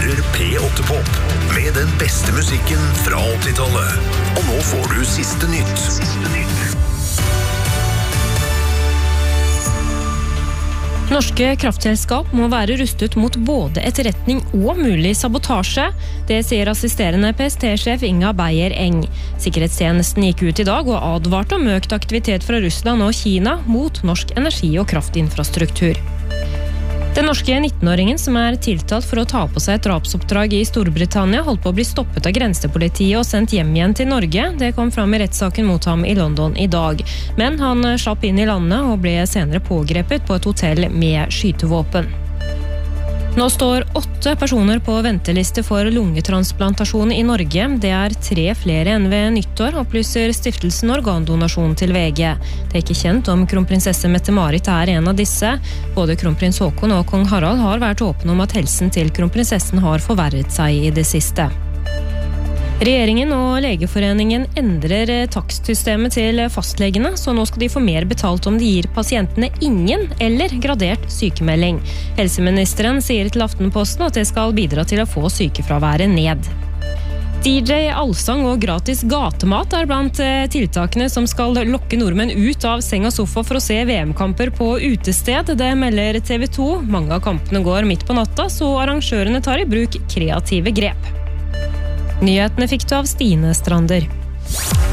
hører P8 Pop med den beste musikken fra 80-tallet. Og nå får du siste nytt. Norske kraftselskap må være rustet mot både etterretning og mulig sabotasje. Det sier assisterende PST-sjef Inga Beyer Eng. Sikkerhetstjenesten gikk ut i dag og advarte om økt aktivitet fra Russland og Kina mot norsk energi- og kraftinfrastruktur. Den norske 19-åringen som tiltalt for å ta på seg et drapsoppdrag i Storbritannia holdt på å bli stoppet av grensepolitiet og sendt hjem igjen til Norge. Det kom fram i rettssaken mot ham i London i dag. Men han slapp inn i landet og ble senere pågrepet på et hotell med skytevåpen. Nå står 8 personer på venteliste for lungetransplantasjon i Norge. Det 3 flere enn ved nyttår, opplyser stiftelsen Organdonasjon til VG. Det ikke kjent om kronprinsesse Mette-Marit en av disse. Både kronprins Håkon og kong Harald har vært åpne om at helsen til kronprinsessen har forverret seg i det siste. Regjeringen og Legeforeningen endrer takstsystemet til fastlegene, så nå skal de få mer betalt om de gir pasientene ingen eller gradert sykemelding. Helseministeren sier til Aftenposten at det skal bidra til å få sykefraværet ned. DJ, allsang og gratis gatemat blant tiltakene som skal lokke nordmenn ut av seng og sofa for å se VM-kamper på utested. Det melder TV 2. Mange av kampene går midt på natta, så arrangørene tar i bruk kreative grep. Nyhetene fikk du av Stine Strander.